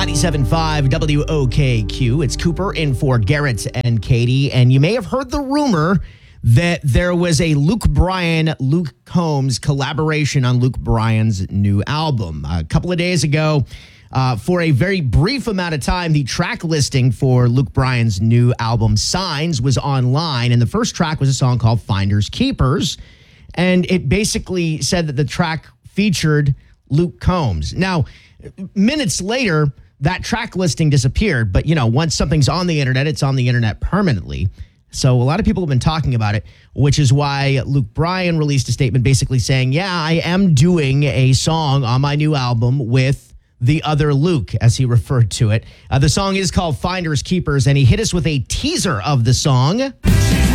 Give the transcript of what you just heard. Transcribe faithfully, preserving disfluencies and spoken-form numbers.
ninety-seven point five W O K Q. It's Cooper in for Garrett and Katie. And you may have heard the rumor that there was a Luke Bryan, Luke Combs collaboration on Luke Bryan's new album. A couple of days ago, uh, for a very brief amount of time, the track listing for Luke Bryan's new album, Signs, was online. And the first track was a song called Finders Keepers. And it basically said that the track featured Luke Combs. Now, minutes later, that track listing disappeared. But, you know, once something's on the internet, it's on the internet permanently. So a lot of people have been talking about it, which is why Luke Bryan released a statement basically saying, yeah, I am doing a song on my new album with the other Luke, as he referred to it. Uh, the song is called Finders Keepers, and he hit us with a teaser of the song.